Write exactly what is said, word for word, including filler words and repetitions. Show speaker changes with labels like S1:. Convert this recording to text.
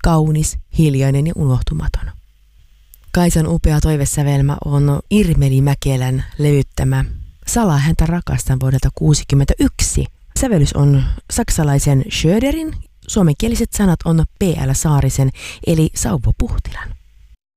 S1: kaunis, hiljainen ja unohtumaton. Kaisan upea toivesävelmä on Irmeli Mäkelän levyttämä Salaa häntä rakastan vuodelta kuusikymmentäyksi. Sävellys on saksalaisen Schröderin, suomenkieliset sanat on P L Saarisen eli Sauvo Puhtilan.